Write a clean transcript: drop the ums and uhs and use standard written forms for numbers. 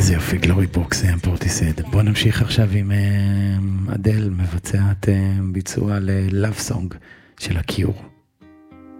איזה יופי, גלורי ברוקס, פורטיסד. בוא נמשיך עכשיו עם אדל, מבצעת ביצוע ל-Love Song של הקיור.